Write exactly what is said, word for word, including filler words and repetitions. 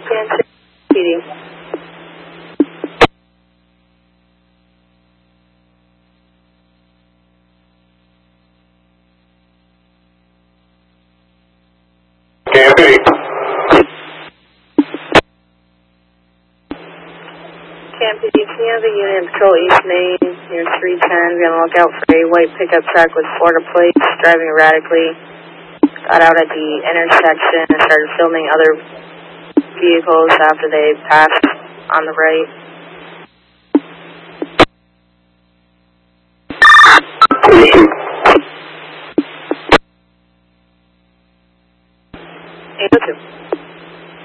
Kansas P D. Kansas City. Kansas City, can you have a unit patrol East Main near three ten? Be on the lookout for a white pickup truck with Florida plates driving erratically. Got out at the intersection and started filming other vehicles after they passed on the right.